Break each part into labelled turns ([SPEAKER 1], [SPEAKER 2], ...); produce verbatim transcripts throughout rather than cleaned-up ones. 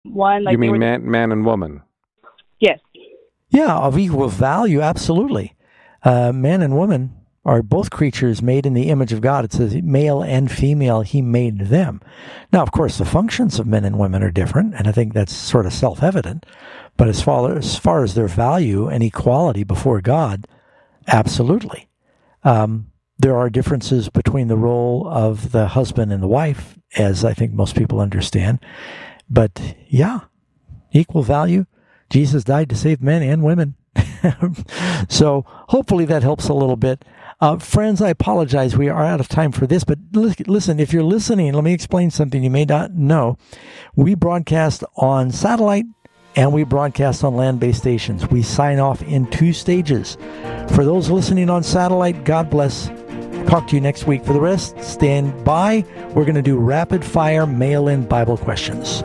[SPEAKER 1] one. Like
[SPEAKER 2] you mean
[SPEAKER 1] were,
[SPEAKER 2] man, man and woman?
[SPEAKER 1] Yes.
[SPEAKER 3] Yeah, of equal value, absolutely. Uh, man and woman are both creatures made in the image of God. It says male and female, he made them. Now, of course, the functions of men and women are different, and I think that's sort of self-evident. But as far as, far as their value and equality before God, absolutely. Um, there are differences between the role of the husband and the wife, as I think most people understand. But yeah, equal value. Jesus died to save men and women. So hopefully that helps a little bit. Uh, friends, I apologize. We are out of time for this, but listen, if you're listening, let me explain something you may not know. We broadcast on satellite and we broadcast on land-based stations. We sign off in two stages. For those listening on satellite, God bless. Talk to you next week. For the rest, stand by. We're going to do rapid-fire mail-in Bible questions.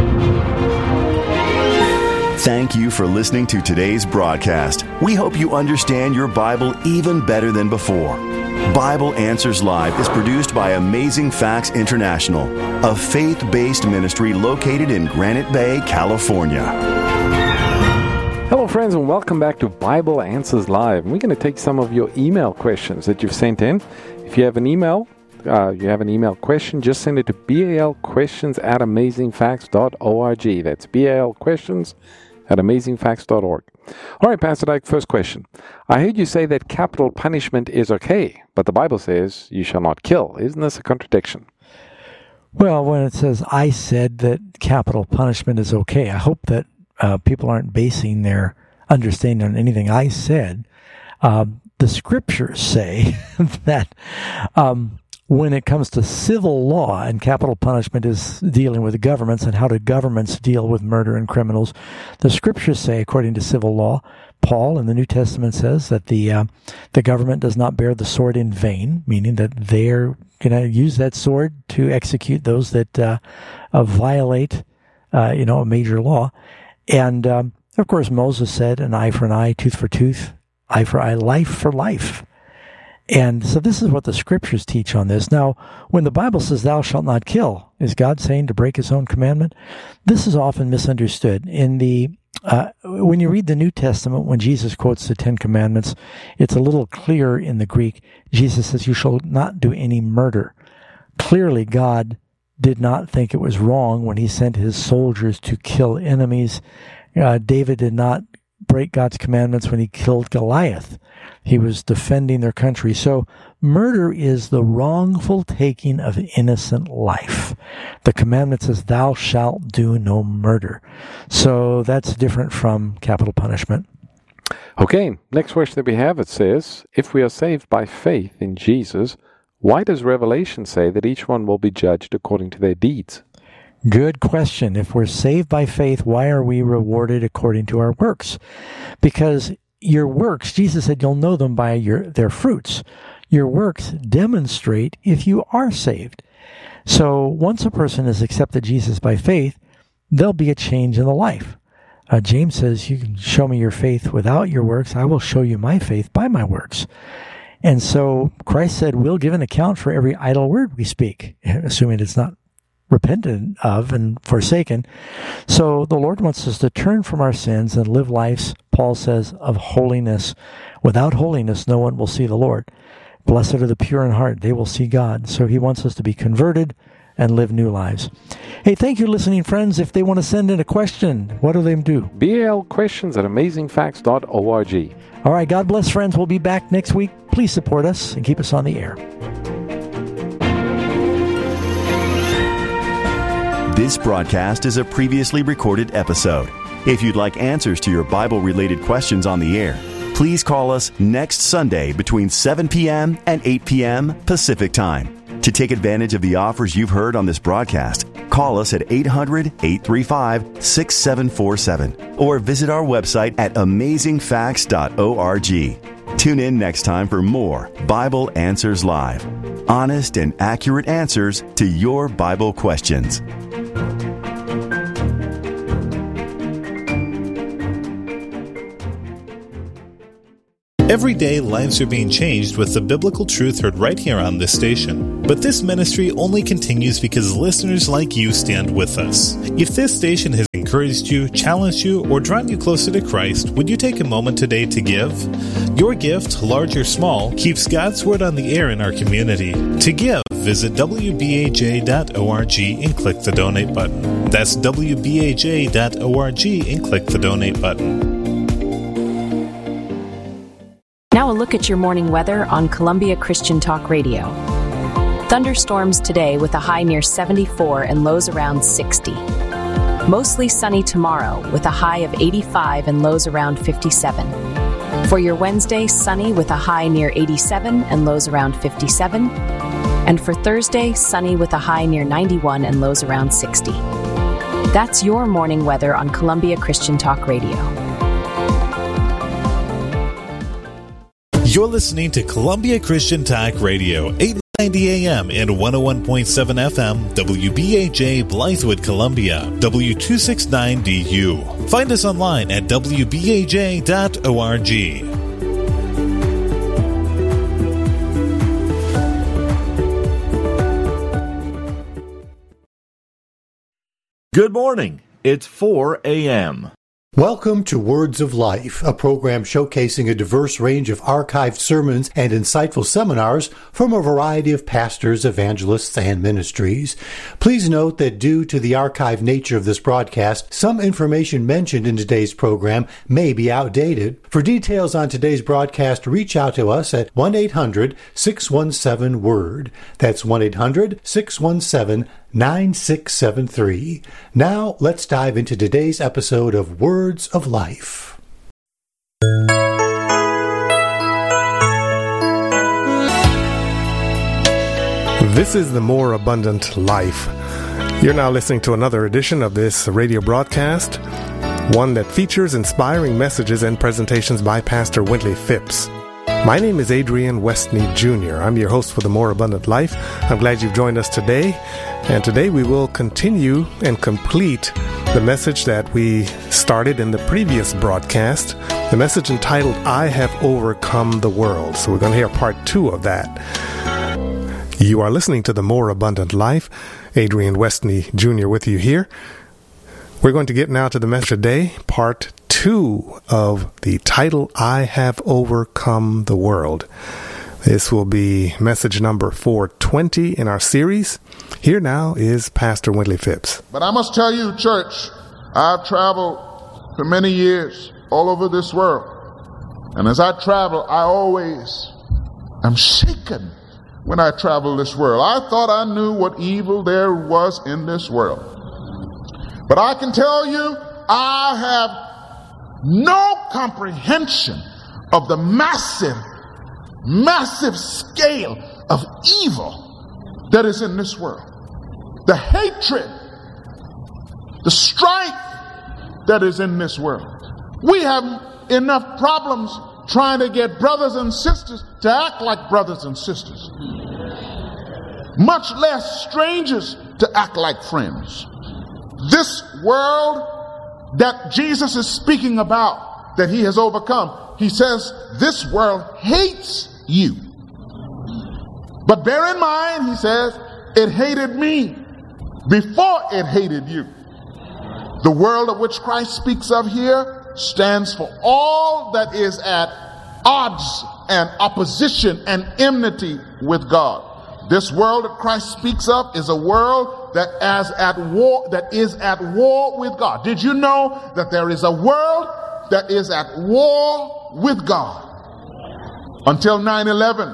[SPEAKER 4] Thank you for listening to today's broadcast. We hope you understand your Bible even better than before. Bible Answers Live is produced by Amazing Facts International, a faith-based ministry located in Granite Bay, California.
[SPEAKER 2] Hello, friends, and welcome back to Bible Answers Live. We're going to take some of your email questions that you've sent in. If you have an email, uh, you have an email question, just send it to balquestions at amazingfacts dot org. That's balquestions at amazingfacts dot org. All right, Pastor Dyke, first question. I heard you say that capital punishment is okay, but the Bible says you shall not kill. Isn't this a contradiction?
[SPEAKER 3] Well, when it says, I said that capital punishment is okay, I hope that uh, people aren't basing their understanding on anything I said. Uh, the scriptures say that um, when it comes to civil law, and capital punishment is dealing with governments and how do governments deal with murder and criminals, the scriptures say, according to civil law, Paul in the New Testament says that the uh, the government does not bear the sword in vain, meaning that they're going to use that sword to execute those that uh, uh, violate, uh, you know, a major law. And um, of course, Moses said, an eye for an eye, tooth for tooth, eye for eye, life for life. And so this is what the scriptures teach on this. Now, when the Bible says, thou shalt not kill, is God saying to break his own commandment? This is often misunderstood. In the uh, when you read the New Testament, when Jesus quotes the Ten Commandments, it's a little clearer in the Greek. Jesus says, you shall not do any murder. Clearly, God did not think it was wrong when he sent his soldiers to kill enemies. Uh, David did not break God's commandments when he killed Goliath. He was defending their country. So murder is the wrongful taking of innocent life. The commandment says, thou shalt do no murder. So that's different from capital punishment.
[SPEAKER 2] Okay, next question that we have, it says, if we are saved by faith in Jesus, why does Revelation say that each one will be judged according to their deeds?
[SPEAKER 3] Good question. If we're saved by faith, why are we rewarded according to our works? Because your works, Jesus said, you'll know them by your their fruits. Your works demonstrate if you are saved. So once a person has accepted Jesus by faith, there'll be a change in the life. Uh, James says, you can show me your faith without your works. I will show you my faith by my works. And so Christ said, we'll give an account for every idle word we speak, assuming it's not repented of and forsaken. So the Lord wants us to turn from our sins and live lives, Paul says, of holiness. Without holiness, no one will see the Lord. Blessed are the pure in heart, they will see God. So he wants us to be converted and live new lives. Hey, thank you, listening friends. If they want to send in a question, what do they do?
[SPEAKER 2] balquestions at amazingfacts dot org.
[SPEAKER 3] All right, God bless, friends. We'll be back next week. Please support us and keep us on the air.
[SPEAKER 4] This broadcast is a previously recorded episode. If you'd like answers to your Bible-related questions on the air, please call us next Sunday between seven p.m. and eight p.m. Pacific Time. To take advantage of the offers you've heard on this broadcast, call us at eight hundred, eight three five, six seven four seven or visit our website at amazing facts dot org. Tune in next time for more Bible Answers Live. Honest and accurate answers to your Bible questions.
[SPEAKER 5] Every day, lives are being changed with the biblical truth heard right here on this station. But this ministry only continues because listeners like you stand with us. If this station has encouraged you, challenged you, or drawn you closer to Christ, would you take a moment today to give? Your gift, large or small, keeps God's Word on the air in our community. To give, visit w b a j dot org and click the donate button. That's w b a j dot org and click the donate button.
[SPEAKER 1] Now a look at your morning weather on Columbia Christian Talk Radio. Thunderstorms today with a high near seventy-four and lows around sixty. Mostly sunny tomorrow with a high of eighty-five and lows around fifty-seven. For your Wednesday, sunny with a high near eighty-seven and lows around fifty-seven. And for Thursday, sunny with a high near ninety-one and lows around sixty. That's your morning weather on Columbia Christian Talk Radio.
[SPEAKER 5] You're listening to Columbia Christian Talk Radio, eight ninety A M and one oh one point seven F M, W B A J Blythewood, Columbia, W two sixty-nine D U. Find us online at w b a j dot org.
[SPEAKER 6] Good morning. It's four A M
[SPEAKER 7] Welcome to Words of Life, a program showcasing a diverse range of archived sermons and insightful seminars from a variety of pastors, evangelists, and ministries. Please note that due to the archived nature of this broadcast, some information mentioned in today's program may be outdated. For details on today's broadcast, reach out to us at one eight hundred six one seven word. That's one eight hundred six one seven nine six seven three. Now, let's dive into today's episode of Words of Life.
[SPEAKER 8] This is the More Abundant Life. You're now listening to another edition of this radio broadcast, one that features inspiring messages and presentations by Pastor Wintley Phipps. My name is Adrian Westney Junior I'm your host for the More Abundant Life. I'm glad you've joined us today. And today we will continue and complete the message that we started in the previous broadcast, the message entitled, I Have Overcome the World. So we're going to hear part two of that. You are listening to the More Abundant Life. Adrian Westney Junior with you here. We're going to get now to the message today, part two of the title, I Have Overcome the World. This will be message number four twenty in our series. Here now is Pastor Wintley Phipps.
[SPEAKER 9] But I must tell you, church, I've traveled for many years all over this world. And as I travel, I always am shaken when I travel this world. I thought I knew what evil there was in this world. But I can tell you, I have no comprehension of the massive, massive scale of evil that is in this world. The hatred, the strife that is in this world. We have enough problems trying to get brothers and sisters to act like brothers and sisters, much less strangers to act like friends. This world that Jesus is speaking about, that he has overcome, he says this world hates you. But bear in mind, he says, it hated me before it hated you. The world of which Christ speaks of here stands for all that is at odds and opposition and enmity with God. This world that Christ speaks of is a world that is at war, that is at war with God. Did you know that there is a world that is at war with God? Until nine eleven,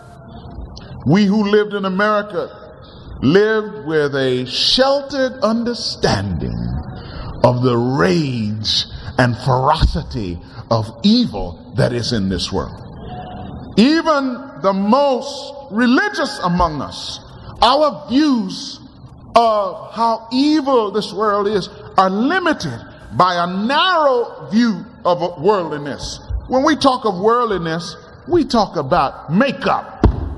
[SPEAKER 9] we who lived in America lived with a sheltered understanding of the rage and ferocity of evil that is in this world. Even the most religious among us, our views of how evil this world is are limited by a narrow view of worldliness. When we talk of worldliness, we talk about makeup.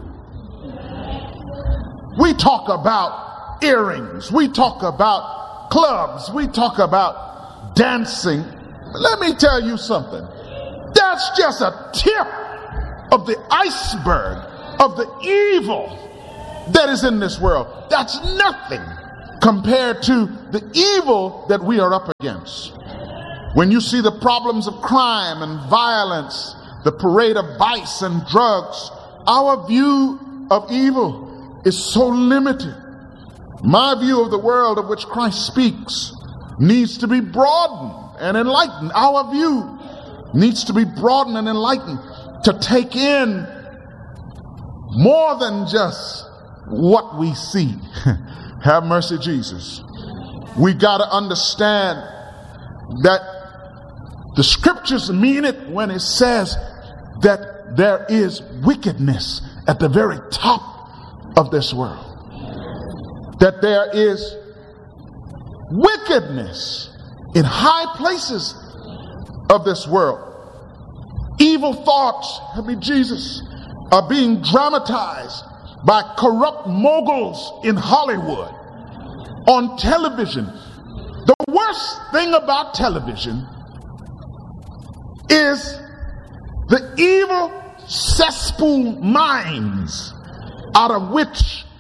[SPEAKER 9] We talk about earrings. We talk about clubs. We talk about dancing. Let me tell you something. That's just a tip of the iceberg of the evil that is in this world. That's nothing compared to the evil that we are up against. When you see the problems of crime and violence, the parade of vice and drugs, our view of evil is so limited. My view of the world of which Christ speaks needs to be broadened and enlightened. Our view needs to be broadened and enlightened to take in more than just what we see. Have mercy, Jesus. We got to understand that the scriptures mean it when it says that there is wickedness at the very top of this world. That there is wickedness in high places of this world. Evil thoughts, help me Jesus, are being dramatized by corrupt moguls in Hollywood, on television. The worst thing about television is the evil cesspool minds out of which